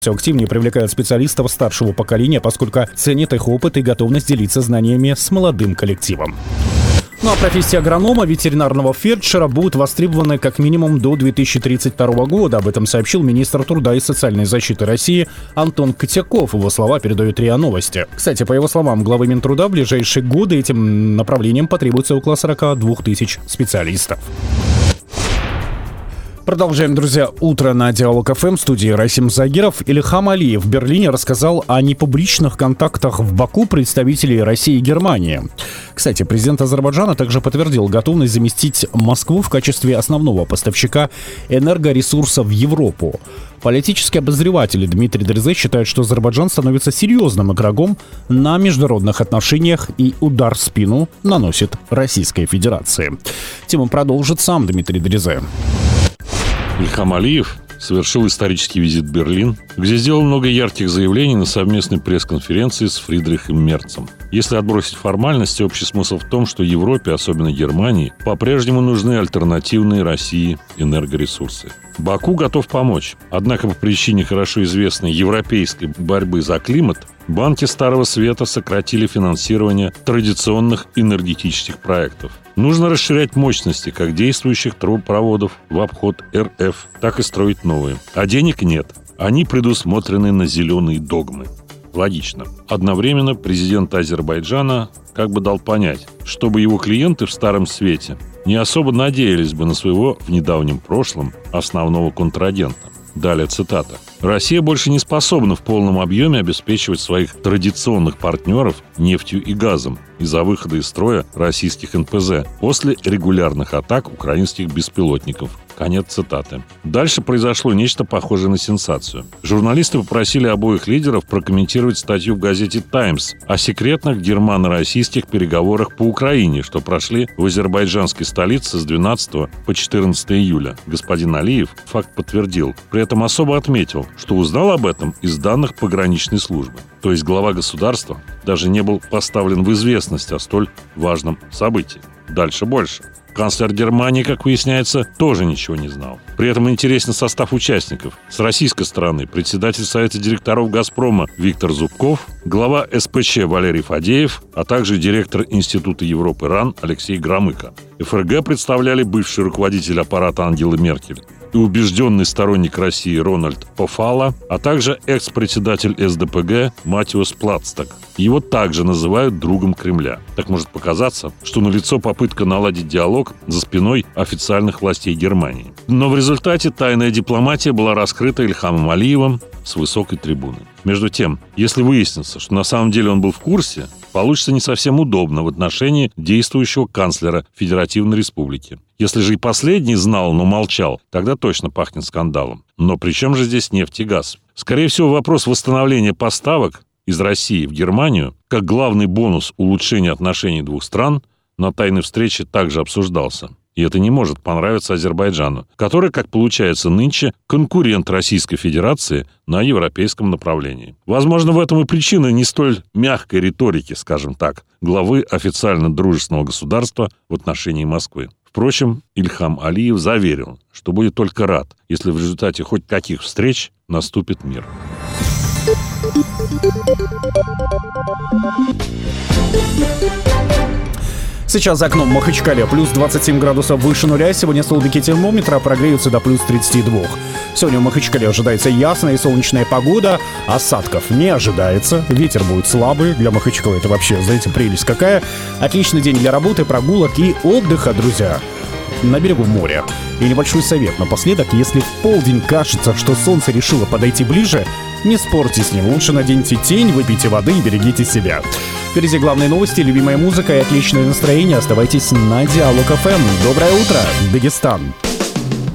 все активнее привлекают специалистов старшего поколения, поскольку ценят их опыт и готовность делиться знаниями с молодым коллективом. Ну а профессия агронома, ветеринарного фельдшера будет востребована как минимум до 2032 года. Об этом сообщил министр труда и социальной защиты России Антон Котяков. Его слова передает РИА Новости. Кстати, по его словам, главы Минтруда в ближайшие годы этим направлением потребуется около 42 тысяч специалистов. Продолжаем, друзья, утро на Диалог ФМ. В студии Расим Загиров. Ильхам Алиев в Берлине рассказал о непубличных контактах в Баку представителей России и Германии. Кстати, президент Азербайджана также подтвердил готовность заместить Москву в качестве основного поставщика энергоресурсов в Европу. Политический обозреватель Дмитрий Дрезе считает, что Азербайджан становится серьезным игроком на международных отношениях и удар в спину наносит Российской Федерации. Тему продолжит сам Дмитрий Дрезе. Ильхам Алиев совершил исторический визит в Берлин, где сделал много ярких заявлений на совместной пресс-конференции с Фридрихом Мерцем. Если отбросить формальности, общий смысл в том, что Европе, особенно Германии, по-прежнему нужны альтернативные России энергоресурсы. Баку готов помочь. Однако по причине хорошо известной европейской борьбы за климат банки Старого Света сократили финансирование традиционных энергетических проектов. Нужно расширять мощности как действующих трубопроводов в обход РФ, так и строить новые. А денег нет. Они предусмотрены на зеленые догмы. Логично. Одновременно президент Азербайджана как бы дал понять, чтобы его клиенты в Старом Свете не особо надеялись бы на своего в недавнем прошлом основного контрагента. Далее цитата. «Россия больше не способна в полном объеме обеспечивать своих традиционных партнеров нефтью и газом из-за выхода из строя российских НПЗ после регулярных атак украинских беспилотников». Конец цитаты. Дальше произошло нечто похожее на сенсацию. Журналисты попросили обоих лидеров прокомментировать статью в газете «Таймс» о секретных германо-российских переговорах по Украине, что прошли в азербайджанской столице с 12 по 14 июля. Господин Алиев факт подтвердил. При этом особо отметил, что узнал об этом из данных пограничной службы. То есть глава государства даже не был поставлен в известность о столь важном событии. Дальше больше. Канцлер Германии, как выясняется, тоже ничего не знал. При этом интересен состав участников. С российской стороны председатель Совета директоров «Газпрома» Виктор Зубков, глава СПЧ Валерий Фадеев, а также директор Института Европы РАН Алексей Громыко. ФРГ представляли бывший руководитель аппарата Ангелы Меркель и убежденный сторонник России Рональд Пофало, а также экс-председатель СДПГ Матиос Плацтак. Его также называют другом Кремля. Так может показаться, что налицо попытка наладить диалог за спиной официальных властей Германии. Но в результате тайная дипломатия была раскрыта Ильхамом Алиевым с высокой трибуны. Между тем, если выяснится, что на самом деле он был в курсе, получится не совсем удобно в отношении действующего канцлера Федеративной Республики. Если же и последний знал, но молчал, тогда точно пахнет скандалом. Но при чем же здесь нефть и газ? Скорее всего, вопрос восстановления поставок из России в Германию, как главный бонус улучшения отношений двух стран, на тайной встрече также обсуждался. И это не может понравиться Азербайджану, который, как получается нынче, конкурент Российской Федерации на европейском направлении. Возможно, в этом и причина не столь мягкой риторики, скажем так, главы официально дружественного государства в отношении Москвы. Впрочем, Ильхам Алиев заверил, что будет только рад, если в результате хоть каких встреч наступит мир. Сейчас за окном Махачкале плюс 27 градусов выше нуля. Сегодня столбики термометра прогреются до плюс 32. Сегодня в Махачкале ожидается ясная и солнечная погода. Осадков не ожидается. Ветер будет слабый. Для Махачкалы это вообще, знаете, прелесть какая. Отличный день для работы, прогулок и отдыха, друзья. На берегу моря. И небольшой совет напоследок. Если в полдень кажется, что солнце решило подойти ближе, не спорьте с ним. Лучше наденьте тень, выпейте воды и берегите себя. Впереди главные новости, любимая музыка и отличное настроение. Оставайтесь на Диалог ФМ. Доброе утро, Дагестан.